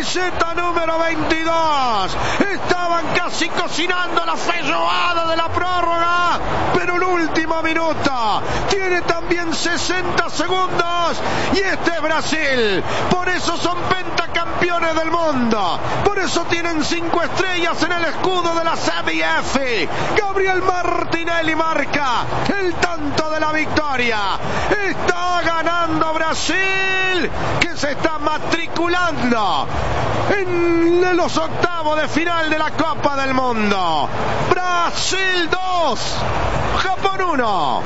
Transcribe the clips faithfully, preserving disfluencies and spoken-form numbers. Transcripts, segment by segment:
camiseta número veintidós. Estaban casi cocinando la feijoada de la prórroga, pero el último minuto tiene también sesenta segundos y este es Brasil. Por eso son pentacampeones del mundo, por eso tienen cinco estrellas en el escudo de la C B F. Gabriel Martinelli marca el tanto de la victoria. Está ganando Brasil, que se está matriculando en los octavos de final de la Copa del Mundo. Brasil dos, Japón uno.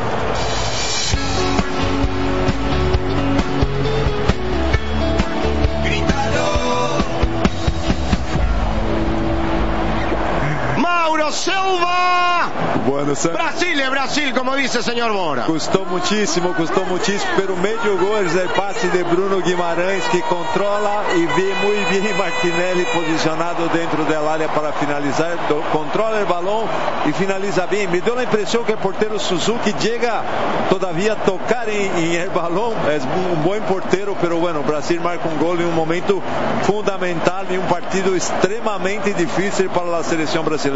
Mauro Silva. Bueno, Brasil es Brasil, como dice el señor Bora. Custou muchísimo, custou muchísimo, pero medio gol es el pase de Bruno Guimarães, que controla y ve muy bien Martinelli posicionado dentro del área para finalizar, controla el balón y finaliza bien. Me dio la impresión que el portero Suzuki llega todavía a tocar en, en el balón. Es un buen portero, pero bueno, Brasil marca un gol en un momento fundamental y un partido extremadamente difícil para la selección brasileña.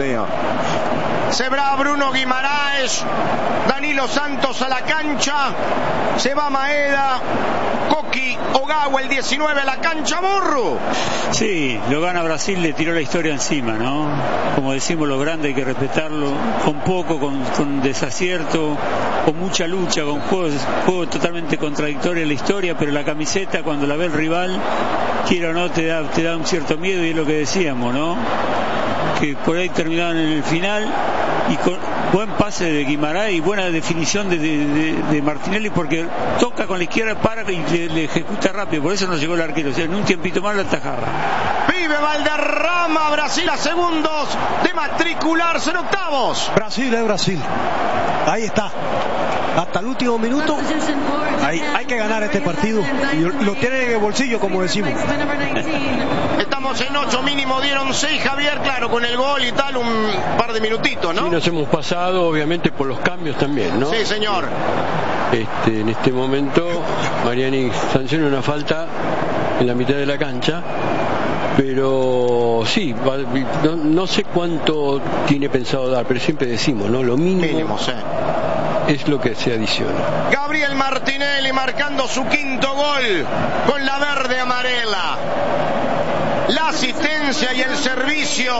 Se va Bruno Guimarães, Danilo Santos a la cancha, se va Maeda, Koki Ogawa el diecinueve a la cancha. Burro. Sí, lo gana Brasil, le tiró la historia encima, ¿no? Como decimos, lo grande hay que respetarlo, con poco, con, con desacierto, con mucha lucha, con juegos, juego totalmente contradictorio en la historia, pero la camiseta cuando la ve el rival, quiera o no, te da, te da un cierto miedo, y es lo que decíamos, ¿no? Que por ahí terminaron en el final, y con buen pase de Guimarães y buena definición de, de, de, de Martinelli, porque toca con la izquierda, para y le, le ejecuta rápido, por eso no llegó el arquero, o sea, en un tiempito más la atajaba. Vive Valderrama, Brasil a segundos de matricularse en octavos. Brasil es Brasil, ahí está, hasta el último minuto hay, hay que ganar este partido, y lo tiene en el bolsillo, como decimos. Estamos en ocho, mínimo dieron seis, Javier, claro, con el gol y tal, un par de minutitos, ¿no? Sí, nos hemos pasado, obviamente, por los cambios también, ¿no? Sí, señor. Este, en este momento, Mariani sanciona una falta en la mitad de la cancha, pero sí, no, no sé cuánto tiene pensado dar, pero siempre decimos, ¿no? Lo mínimo, mínimo, sí, es lo que se adiciona. Gabriel Martinelli marcando su quinto gol con la verde amarela. La asistencia y el servicio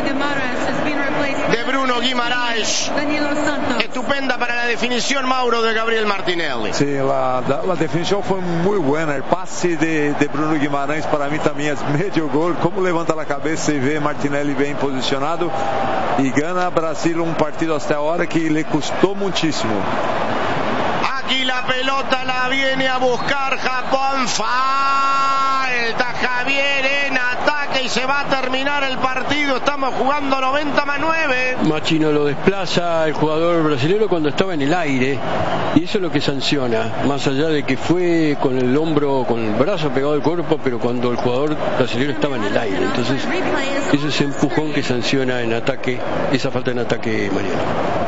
de Bruno Guimarães, estupenda para la definición, Mauro, de Gabriel Martinelli. Sí, la, la, la definición fue muy buena. El pase de, de Bruno Guimarães para mí también es medio gol. Como levanta la cabeza y ve Martinelli bien posicionado, y gana Brasil un partido hasta ahora que le costó muchísimo. Aquí la pelota la viene a buscar Japón. Falta Javier en ataque y se va a terminar el partido. Estamos jugando noventa más nueve. Machino lo desplaza el jugador brasileño cuando estaba en el aire, y eso es lo que sanciona, más allá de que fue con el hombro, con el brazo pegado al cuerpo, pero cuando el jugador brasileño estaba en el aire. Entonces ese es el empujón que sanciona en ataque, esa falta en ataque, Mariano.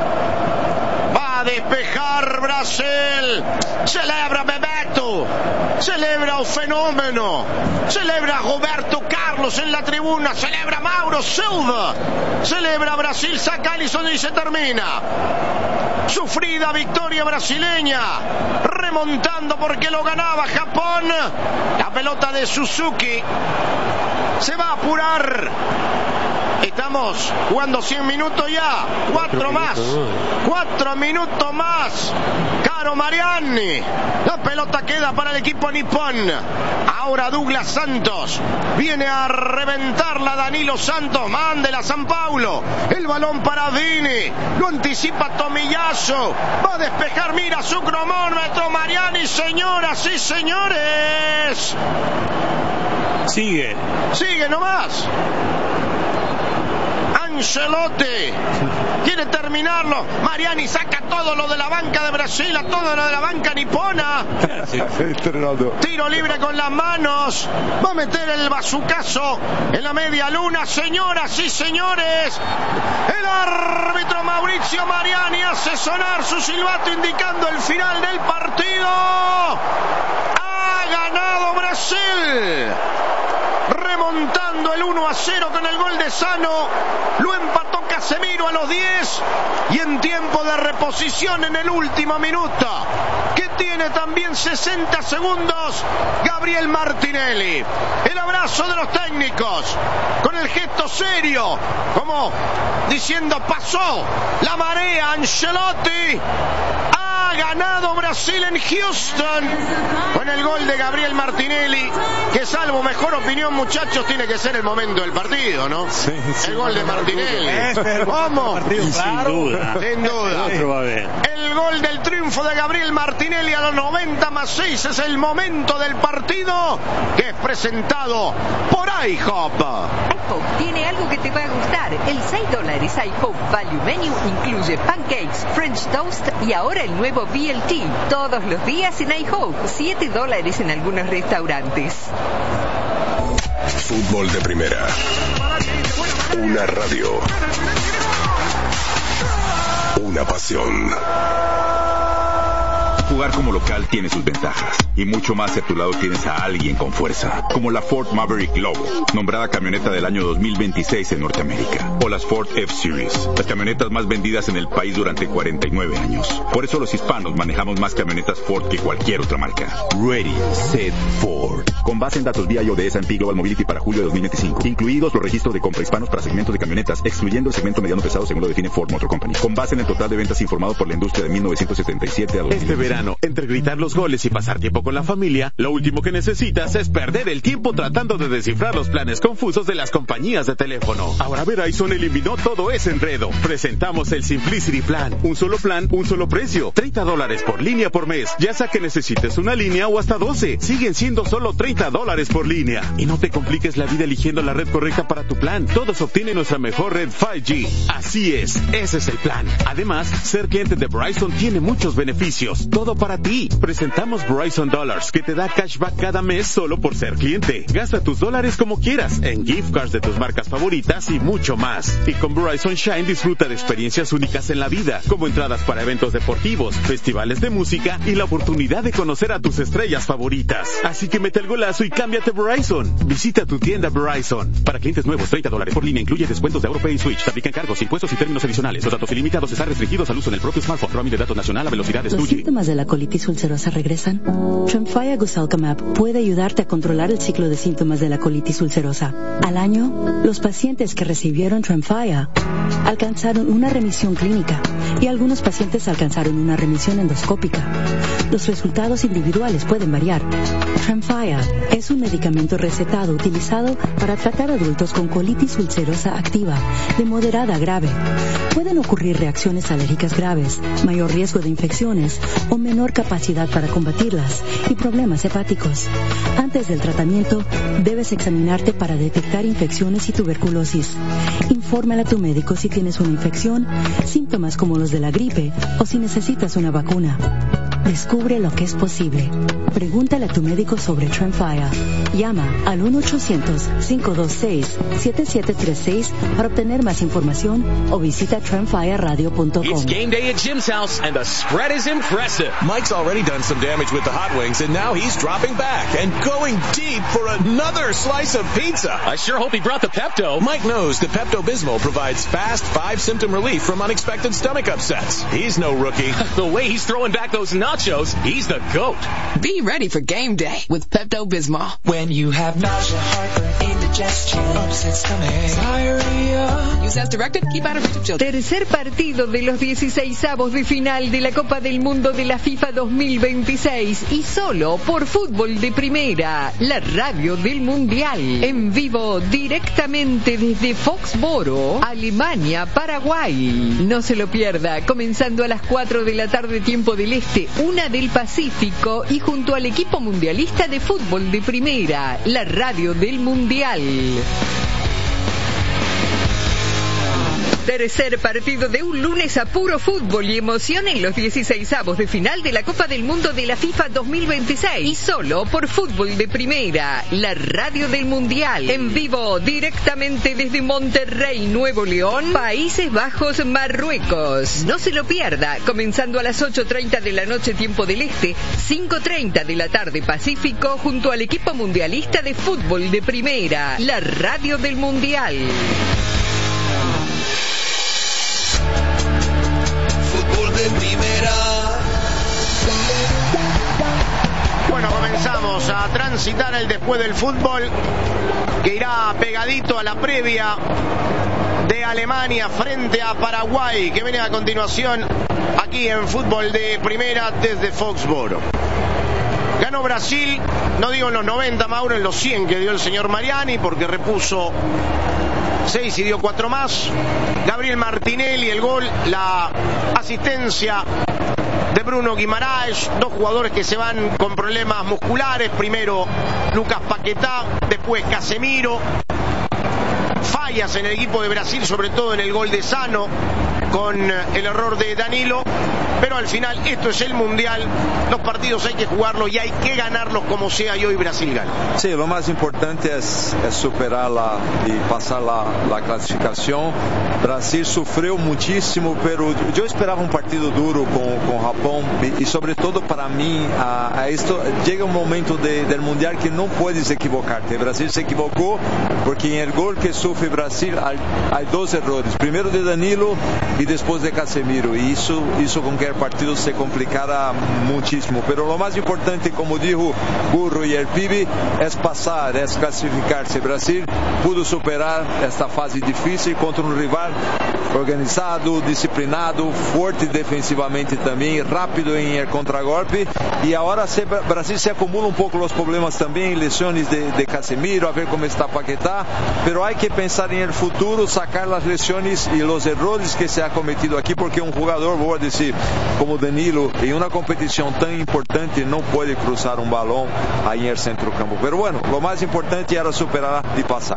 Despejar Brasil, celebra Bebeto, celebra el fenómeno, celebra Roberto Carlos en la tribuna, celebra Mauro Silva, celebra Brasil, saca Alisson y se termina. Sufrida victoria brasileña, remontando porque lo ganaba Japón. La pelota de Suzuki se va a apurar. Estamos jugando cien minutos ya, cuatro más, cuatro minutos más. Caro Mariani, la pelota queda para el equipo nipón. Ahora Douglas Santos viene a reventarla. Danilo Santos, mándela a San Paulo. El balón para Vini, lo anticipa Tomiyasu, va a despejar, mira su cronómetro Mariani, señoras y señores. Sigue, sigue nomás. Ancelotti quiere terminarlo. Mariani saca todo lo de la banca de Brasil, a todo lo de la banca nipona. Tiro libre con las manos. Va a meter el bazucazo en la media luna. Señoras y señores, el árbitro Mauricio Mariani hace sonar su silbato indicando el final del partido. Ha ganado Brasil, remontando a cero con el gol de Sano. Lo empató Casemiro a los diez. Y en tiempo de reposición en el último minuto, que tiene también sesenta segundos, Gabriel Martinelli. El abrazo de los técnicos, con el gesto serio, como diciendo: pasó la marea, Ancelotti. Ha ganado Brasil en Houston con el gol de Gabriel Martinelli, que salvo mejor opinión, muchachos, tiene que ser el momento del partido, ¿no? Sí, sí, el gol de Martinelli. ¿Cómo? Sin duda. Sin duda. Otro va a ver. El gol del triunfo de Gabriel Martinelli a los noventa más seis es el momento del partido, que es presentado por IHOP. IHOP tiene algo que te va a gustar. El seis dólares IHOP Value Menu incluye pancakes, French toast y ahora el nuevo B L T. Todos los días en IHOP. siete dólares en algunos restaurantes. Fútbol de primera. Una radio. Una pasión. Jugar como local tiene sus ventajas, y mucho más si a tu lado tienes a alguien con fuerza, como la Ford Maverick Lobo, nombrada camioneta del año dos mil veintiséis en Norteamérica, o las Ford F-Series, las camionetas más vendidas en el país durante cuarenta y nueve años. Por eso los hispanos manejamos más camionetas Ford que cualquier otra marca. Ready, Set, Ford. Con base en datos vía I O de S and P Global Mobility para julio de dos mil veinticinco, incluidos los registros de compra hispanos para segmentos de camionetas, excluyendo el segmento mediano pesado según lo define Ford Motor Company. Con base en el total de ventas informado por la industria de mil novecientos setenta y siete a dos mil. Este verano, entre gritar los goles y pasar tiempo con la familia, lo último que necesitas es perder el tiempo tratando de descifrar los planes confusos de las compañías de teléfono. Ahora Verizon eliminó todo ese enredo. Presentamos el Simplicity Plan. Un solo plan, un solo precio. treinta dólares por línea por mes. Ya sea que necesites una línea o hasta doce. Siguen siendo solo treinta dólares por línea. Y no te compliques la vida eligiendo la red correcta para tu plan. Todos obtienen nuestra mejor red cinco G. Así es, ese es el plan. Además, ser cliente de Verizon tiene muchos beneficios. Todo para ti. Presentamos Verizon Dollars, que te da cashback cada mes solo por ser cliente. Gasta tus dólares como quieras, en gift cards de tus marcas favoritas y mucho más. Y con Verizon Shine disfruta de experiencias únicas en la vida, como entradas para eventos deportivos, festivales de música y la oportunidad de conocer a tus estrellas favoritas. Así que mete el golazo y cámbiate Verizon. Visita tu tienda Verizon. Para clientes nuevos, treinta dólares por línea incluye descuentos de AuroPay y Switch. Te aplican cargos, impuestos y términos adicionales. Los datos ilimitados están restringidos al uso en el propio smartphone. Roaming de datos nacional a velocidades ¿Los dos G. síntomas de la colitis ulcerosa regresan? Tremfya Gusalcamab puede ayudarte a controlar el ciclo de síntomas de la colitis ulcerosa. Al año, los pacientes que recibieron Tremfya alcanzaron una remisión clínica y algunos pacientes alcanzaron una remisión endoscópica. Los resultados individuales pueden variar. Tremfya es un medicamento recetado utilizado para tratar adultos con colitis ulcerosa activa de moderada a grave. Pueden ocurrir reacciones alérgicas graves, mayor riesgo de infecciones o menor capacidad para combatirlas y problemas hepáticos. Antes del tratamiento, debes examinarte para detectar infecciones y tuberculosis. Infórmale a tu médico si tienes una infección, síntomas como los de la gripe o si necesitas una vacuna. Descubre lo que es posible. Pregúntale a tu médico sobre Tremfya. Llama al uno ochocientos, cinco dos seis, siete siete tres seis para obtener más información o visita tremfya radio punto com. It's game day at Jim's house and the spread is impressive. Mike's already done some damage with the hot wings, and now he's dropping back and going deep for another slice of pizza. I sure hope he brought the Pepto. Mike knows that Pepto-Bismol provides fast five-symptom relief from unexpected stomach upsets. He's no rookie. The way he's throwing back those nachos, he's the GOAT. Be ready for game day with Pepto-Bismol. When you have nausea, heartburn, indigestion, upset stomach, diarrhea. Use as directed. Keep out of reach of children. Tercer partido de los dieciseisavos de final de la Copa del Mundo de la FIFA dos mil veintiséis y solo por Fútbol de Primera, la radio del Mundial. En vivo directamente desde Foxboro, Alemania, Paraguay. No se lo pierda, comenzando a las cuatro de la tarde tiempo del Este, una del Pacífico y junto al equipo mundialista de Fútbol de Primera, la radio del Mundial. Tercer partido de un lunes a puro fútbol y emoción en los dieciseisavos de final de la Copa del Mundo de la FIFA dos mil veintiséis. Y solo por Fútbol de Primera, la radio del Mundial. En vivo, directamente desde Monterrey, Nuevo León, Países Bajos, Marruecos. No se lo pierda, comenzando a las ocho treinta de la noche tiempo del Este, cinco treinta de la tarde Pacífico, junto al equipo mundialista de Fútbol de Primera, la radio del Mundial. Fútbol de Primera. Bueno, comenzamos a transitar el después del fútbol, que irá pegadito a la previa de Alemania frente a Paraguay, que viene a continuación aquí en Fútbol de Primera desde Foxboro. Ganó Brasil, no digo en los noventa, Mauro, en los cien que dio el señor Mariani, porque repuso seis y dio cuatro más. Gabriel Martinelli, el gol, la asistencia de Bruno Guimaraes, dos jugadores que se van con problemas musculares, primero Lucas Paquetá, después Casemiro. Fallas en el equipo de Brasil, sobre todo en el gol de Sano, con el error de Danilo, pero al final esto es el Mundial, los partidos hay que jugarlos y hay que ganarlos como sea, y hoy Brasil gana. Sí, lo más importante es, es superarla y pasar la, la clasificación. Brasil sufrió muchísimo, pero yo esperaba un partido duro con, con Japón y, y sobre todo para mí a, a esto llega un momento de, del Mundial que no puedes equivocarte. Brasil se equivocó porque en el gol que sufre Brasil hay, hay dos errores, primero de Danilo y después de Casemiro, y eso hizo con que el partido se complicara muchísimo, pero lo más importante, como dijo Burro y el Pibe, es pasar, es clasificarse. Brasil pudo superar esta fase difícil contra un rival organizado, disciplinado, fuerte defensivamente también, rápido en el contragolpe, y ahora se, Brasil se acumula un poco los problemas también, lesiones de, de Casemiro, a ver cómo está Paquetá, pero hay que pensar en el futuro, sacar las lesiones y los errores que se ha cometido aquí, porque un jugador, voy a decir, como Danilo, en una competición tan importante no puede cruzar un balón ahí en el centrocampo, pero bueno, lo más importante era superar y pasar.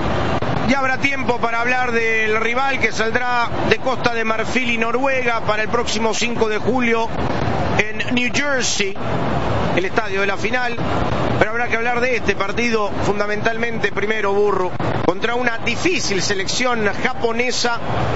Ya habrá tiempo para hablar del rival que saldrá de Costa de Marfil y Noruega para el próximo cinco de julio en New Jersey, el estadio de la final, pero habrá que hablar de este partido fundamentalmente, primero, Burro, contra una difícil selección japonesa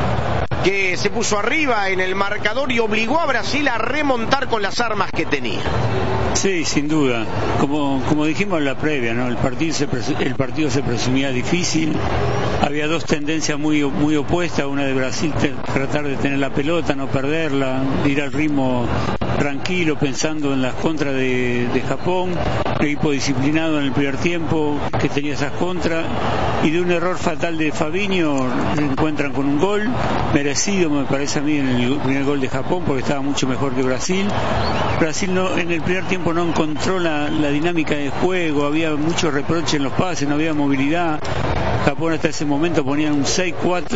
que se puso arriba en el marcador y obligó a Brasil a remontar con las armas que tenía. Sí, sin duda. Como, como dijimos en la previa, ¿no? El partido se, el partido se presumía difícil. Había dos tendencias muy, muy opuestas. Una de Brasil, te, tratar de tener la pelota, no perderla, ir al ritmo tranquilo, pensando en las contras de, de Japón. Un equipo disciplinado en el primer tiempo, que tenía esas contras. Y de un error fatal de Fabinho, se encuentran con un gol merecido, me parece a mí, en el primer gol de Japón, porque estaba mucho mejor que Brasil. Brasil no, en el primer tiempo no encontró la, la dinámica de juego, había mucho reproche en los pases, no había movilidad. Japón hasta ese momento ponía un seis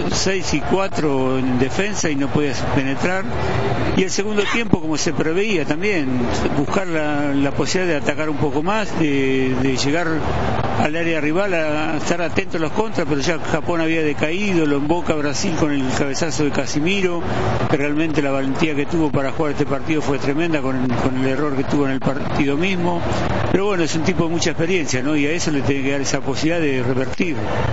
y cuatro en defensa y no podía penetrar. Y el segundo tiempo, como se preveía también, buscar la, la posibilidad de atacar un poco más, de, de llegar al área rival, a estar atento a los contras, pero ya Japón había decaído, lo emboca Brasil con el cabezazo de Casemiro, que realmente la valentía que tuvo para jugar este partido fue tremenda, con el, con el error que tuvo en el partido mismo. Pero bueno, es un tipo de mucha experiencia, ¿no? Y a eso le tiene que dar esa posibilidad de revertir.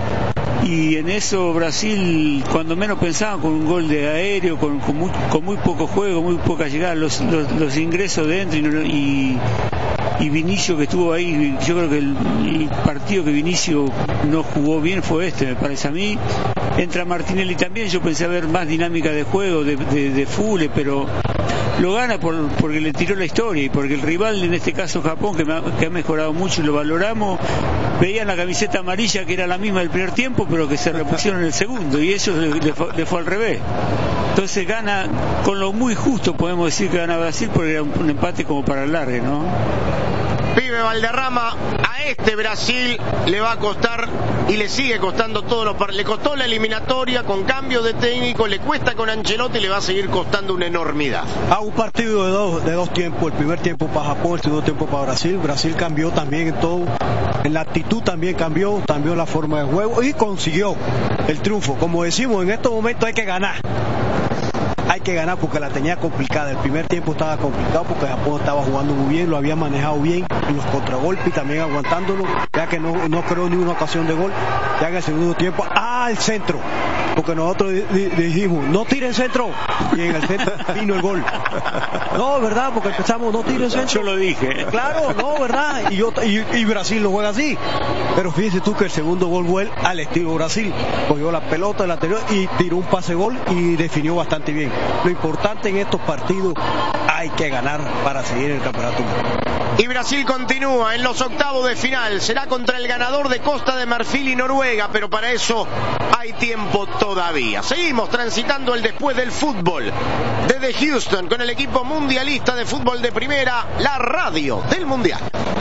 Y en eso Brasil, cuando menos pensaba, con un gol de aéreo, con, con, muy, con muy poco juego, muy poca llegada, los, los, los ingresos de dentro y, y, y Vinicio que estuvo ahí, yo creo que el, el partido que Vinicio no jugó bien fue este, me parece a mí. Entra Martinelli también, yo pensé ver más dinámica de juego, de, de, de Fule, pero lo gana por, porque le tiró la historia y porque el rival, en este caso Japón, que, me ha, que ha mejorado mucho y lo valoramos, veían la camiseta amarilla que era la misma del primer tiempo, pero que se repusieron en el segundo, y eso le, le, fue, le fue al revés. Entonces gana con lo muy justo, podemos decir que gana Brasil, porque era un, un empate como para el largue, ¿no? Pibe Valderrama, a este Brasil le va a costar y le sigue costando todo lo par... le costó la eliminatoria con cambio de técnico, le cuesta con Ancelotti y le va a seguir costando una enormidad. A un partido de dos, de dos tiempos, el primer tiempo para Japón, el segundo tiempo para Brasil. Brasil cambió también en todo, en la actitud también cambió, cambió la forma de juego y consiguió el triunfo. Como decimos, en estos momentos hay que ganar. Hay que ganar porque la tenía complicada. El primer tiempo estaba complicado porque Japón estaba jugando muy bien, lo había manejado bien en los contragolpes y también aguantándolo, ya que no, no creó ni una ocasión de gol. Ya en el segundo tiempo, ¡ah, el centro! Porque nosotros di, di, dijimos, no tiren centro, y en el centro vino el gol. No, ¿verdad? Porque empezamos, no tiren centro. Yo lo dije. Claro, no, ¿verdad? Y, yo, y, y Brasil lo juega así. Pero fíjese tú que el segundo gol fue al estilo Brasil. Cogió la pelota del anterior y tiró un pase gol y definió bastante bien. Lo importante en estos partidos, hay que ganar para seguir en el campeonato mundial. Y Brasil continúa en los octavos de final. Será contra el ganador de Costa de Marfil y Noruega, pero para eso hay tiempo todavía. Seguimos transitando el después del fútbol. Desde Houston, con el equipo mundialista de fútbol de primera, la radio del mundial.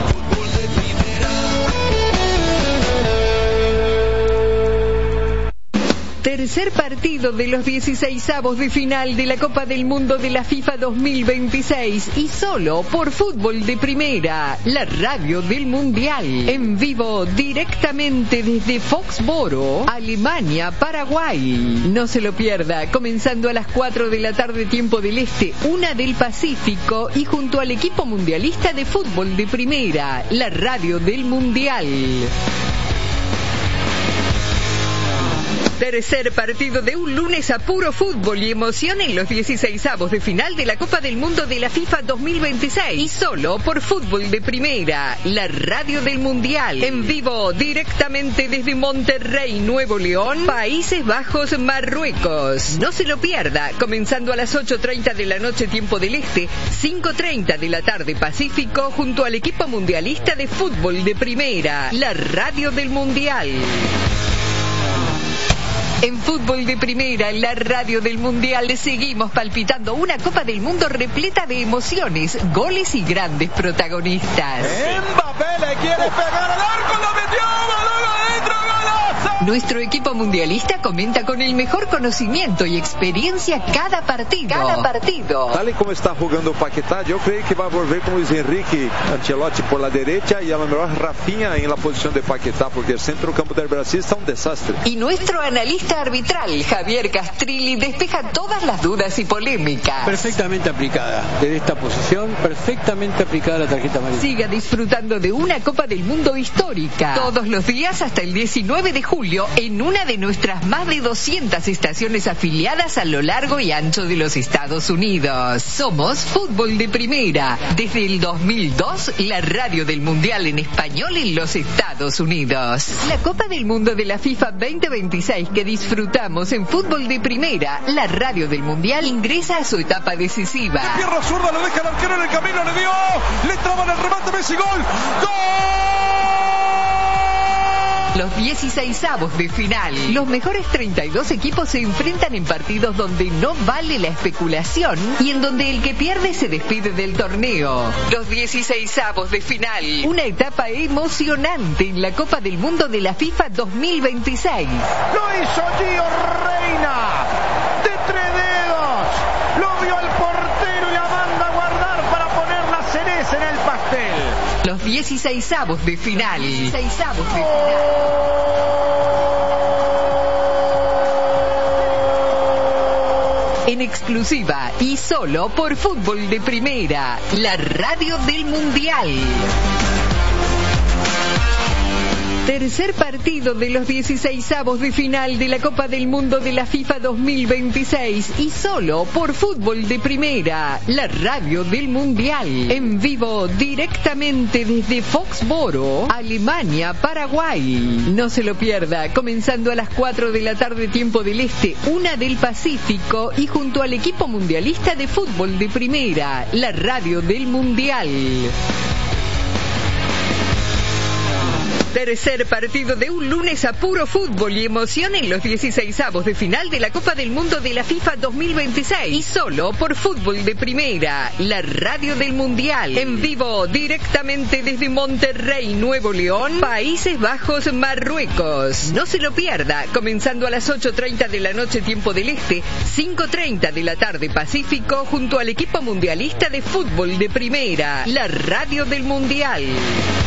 Tercer partido de los dieciseisavos de final de la Copa del Mundo de la FIFA dos mil veintiséis y solo por Fútbol de Primera, la radio del Mundial. En vivo directamente desde Foxboro, Alemania, Paraguay. No se lo pierda, comenzando a las cuatro de la tarde tiempo del Este, una del Pacífico y junto al equipo mundialista de Fútbol de Primera, la radio del Mundial. Tercer partido de un lunes a puro fútbol y emoción en los dieciseisavos de final de la Copa del Mundo de la FIFA dos mil veintiséis. Y solo por Fútbol de Primera, la radio del Mundial. En vivo, directamente desde Monterrey, Nuevo León, Países Bajos, Marruecos. No se lo pierda, comenzando a las ocho treinta de la noche tiempo del Este, cinco treinta de la tarde Pacífico, junto al equipo mundialista de Fútbol de Primera, la radio del Mundial. En Fútbol de Primera, la radio del Mundial, seguimos palpitando una Copa del Mundo repleta de emociones, goles y grandes protagonistas. Mbappé le quiere pegar al arco, lo metió, balón adentro, golazo. Nuestro equipo mundialista comenta con el mejor conocimiento y experiencia cada partido. Cada partido. Tal y como está jugando Paquetá, yo creo que va a volver con Luis Enrique Ancelotti por la derecha y a lo mejor Rafinha en la posición de Paquetá, porque el centro campo del Brasil está un desastre. Y nuestro analista arbitral, Javier Castrilli, despeja todas las dudas y polémicas. Perfectamente aplicada. Desde esta posición, perfectamente aplicada la tarjeta amarilla. Siga disfrutando de una Copa del Mundo histórica. Todos los días hasta el diecinueve de julio en una de nuestras más de doscientas estaciones afiliadas a lo largo y ancho de los Estados Unidos. Somos Fútbol de Primera. Desde el dos mil dos, la radio del Mundial en español en los Estados Unidos. La Copa del Mundo de la FIFA veinte veintiséis que disfrutamos en Fútbol de Primera, la radio del Mundial, ingresa a su etapa decisiva. De pierna zurda lo deja el arquero en el camino, le dio, le traban el remate, Messi, gol, ¡gol! Los dieciseisavos de final. Los mejores treinta y dos equipos se enfrentan en partidos donde no vale la especulación y en donde el que pierde se despide del torneo. Los dieciseisavos de final. Una etapa emocionante en la Copa del Mundo de la FIFA dos mil veintiséis. Lo hizo Gio Reina. De tres dedos. Lo vio el portero y la manda a guardar para poner la cereza en el pastel. Los dieciseisavos de final. dieciseisavos de final. En exclusiva y solo por Fútbol de Primera, la radio del Mundial. Tercer partido de los dieciseisavos de final de la Copa del Mundo de la FIFA dos mil veintiséis y solo por Fútbol de Primera, la radio del Mundial. En vivo directamente desde Foxboro, Alemania, Paraguay. No se lo pierda, comenzando a las cuatro de la tarde tiempo del Este, una del Pacífico y junto al equipo mundialista de Fútbol de Primera, la radio del Mundial. Tercer partido de un lunes a puro fútbol y emoción en los dieciseisavos de final de la Copa del Mundo de la FIFA dos mil veintiséis. Y solo por Fútbol de Primera, la radio del Mundial. En vivo, directamente desde Monterrey, Nuevo León, Países Bajos, Marruecos. No se lo pierda, comenzando a las ocho treinta de la noche tiempo del Este, cinco treinta de la tarde Pacífico, junto al equipo mundialista de Fútbol de Primera, la radio del Mundial.